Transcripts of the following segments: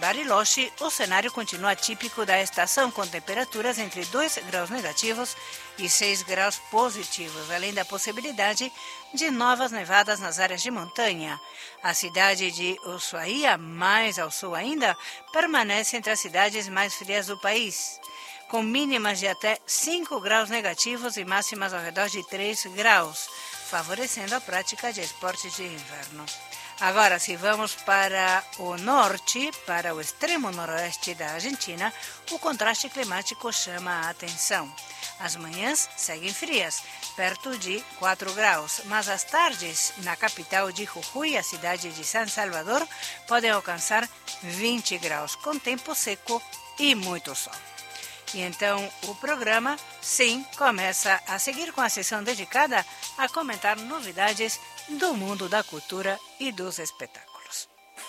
Bariloche, o cenário continua típico da estação, com temperaturas entre 2 graus negativos e 6 graus positivos, além da possibilidade de novas nevadas nas áreas de montanha. A cidade de Ushuaia, mais ao sul ainda, permanece entre as cidades mais frias do país, com mínimas de até 5 graus negativos e máximas ao redor de 3 graus, favorecendo a prática de esportes de inverno. Agora, se vamos para o norte, para o extremo noroeste da Argentina, o contraste climático chama a atenção. As manhãs seguem frias, perto de 4 graus, mas as tardes na capital de Jujuy, a cidade de San Salvador, podem alcançar 20 graus, com tempo seco e muito sol. E então o programa, sim, começa a seguir com a sessão dedicada a comentar novidades do mundo da cultura e dos espetáculos.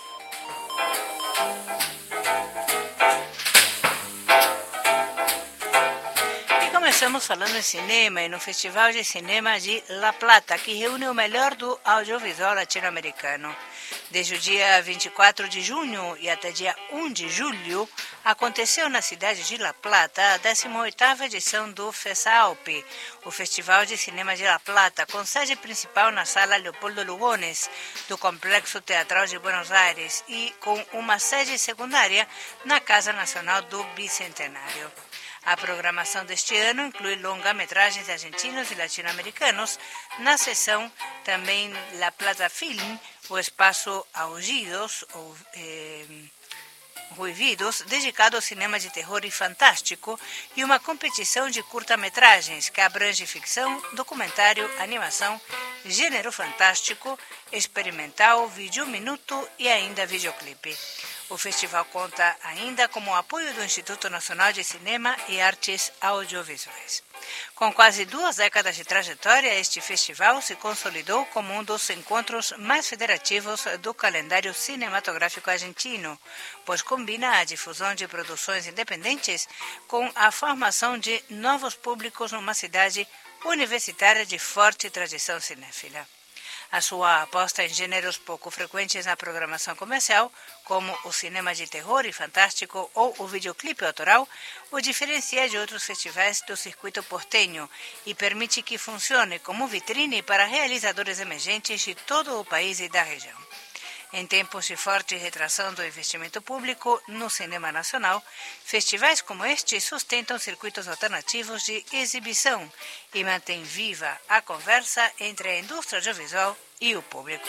E começamos falando em cinema e no Festival de Cinema de La Plata, que reúne o melhor do audiovisual latino-americano. Desde o dia 24 de junho e até dia 1 de julho, aconteceu na cidade de La Plata a 18ª edição do FESALP, o Festival de Cinema de La Plata, com sede principal na Sala Leopoldo Lugones, do Complexo Teatral de Buenos Aires, e com uma sede secundária na Casa Nacional do Bicentenário. A programação deste ano inclui longa-metragens argentinos e latino-americanos. Na sessão também La Plata Film, o espaço Aullidos, ou Ruividos, dedicado ao cinema de terror e fantástico, e uma competição de curta-metragens que abrange ficção, documentário, animação, gênero fantástico, experimental, vídeo minuto e ainda videoclipe. O festival conta ainda com o apoio do Instituto Nacional de Cinema e Artes Audiovisuais. Com quase 2 décadas de trajetória, este festival se consolidou como um dos encontros mais federativos do calendário cinematográfico argentino, pois combina a difusão de produções independentes com a formação de novos públicos numa cidade universitária de forte tradição cinéfila. A sua aposta em gêneros pouco frequentes na programação comercial, como o cinema de terror e fantástico ou o videoclipe autoral, o diferencia de outros festivais do circuito porteño e permite que funcione como vitrine para realizadores emergentes de todo o país e da região. Em tempos de forte retração do investimento público no cinema nacional, festivais como este sustentam circuitos alternativos de exibição e mantêm viva a conversa entre a indústria audiovisual e o público.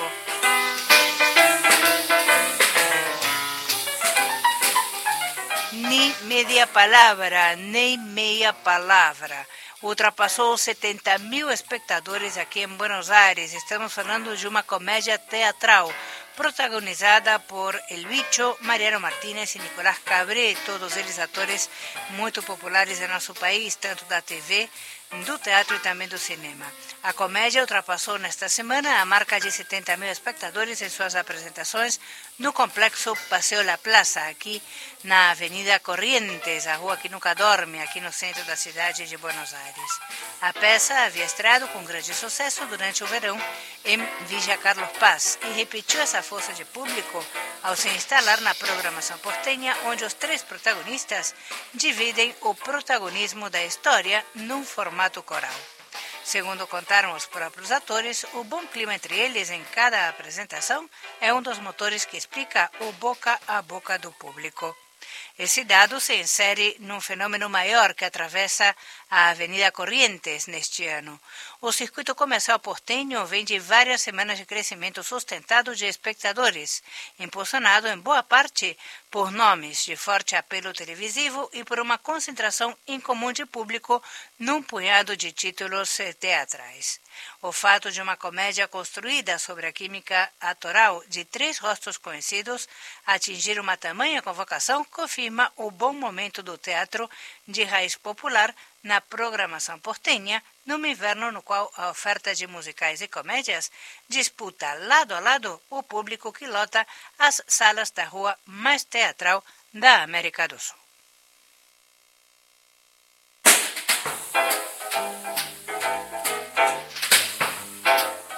Ni media palavra, nem meia palavra. Ultrapassou 70.000 espectadores aqui em Buenos Aires. Estamos falando de uma comédia teatral protagonizada por El Bicho, Mariano Martínez e Nicolás Cabré, todos eles atores muito populares em nosso país, tanto da TV, do teatro e também do cinema. A comédia ultrapassou nesta semana a marca de 70.000 espectadores em suas apresentações no complexo Paseo La Plaza, aqui na Avenida Corrientes, a rua que nunca dorme, aqui no centro da cidade de Buenos Aires. A peça havia estreado com grande sucesso durante o verão em Villa Carlos Paz e repetiu essa força de público ao se instalar na programação porteña, onde os 3 protagonistas dividem o protagonismo da história num formato coral. Segundo contaram os próprios atores, o bom clima entre eles em cada apresentação é um dos motores que explica o boca a boca do público. Esse dado se insere num fenômeno maior que atravessa a Avenida Corrientes neste ano. O circuito comercial porteño vem de várias semanas de crescimento sustentado de espectadores, impulsionado em boa parte por nomes de forte apelo televisivo e por uma concentração incomum de público num punhado de títulos teatrais. O fato de uma comédia construída sobre a química atoral de 3 rostos conhecidos atingir uma tamanha convocação confirma o bom momento do teatro de raiz popular na programação porteña, num inverno no qual a oferta de musicais e comédias disputa lado a lado o público que lota as salas da rua mais teatral da América do Sul.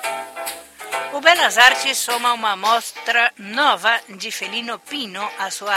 O Belas Artes soma uma mostra nova de Felino Pino à sua